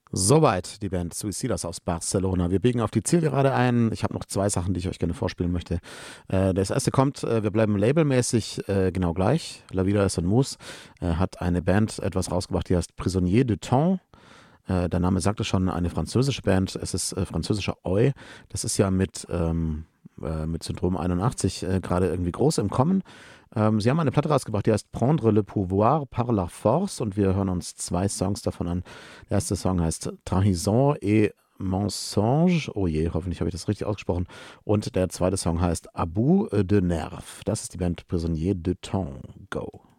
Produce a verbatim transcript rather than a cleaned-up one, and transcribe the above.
Soweit die Band Suicidas aus Barcelona. Wir biegen auf die Zielgerade ein. Ich habe noch zwei Sachen, die ich euch gerne vorspielen möchte. Äh, das erste kommt, äh, wir bleiben labelmäßig äh, genau gleich. La Vida es un Mus äh, hat eine Band etwas rausgebracht, die heißt Prisonnier de Temps. Äh, der Name sagt es schon, eine französische Band. Es ist äh, französischer Oi. Das ist ja mit, ähm, äh, mit Syndrom einundachtzig äh, gerade irgendwie groß im Kommen. Ähm, sie haben eine Platte rausgebracht, die heißt Prendre le pouvoir par la force und wir hören uns zwei Songs davon an. Der erste Song heißt Trahison et Mensonge. Oh je, hoffentlich habe ich das richtig ausgesprochen. Und der zweite Song heißt À bout de nerfs. Das ist die Band Prisonnier de Temps. Go.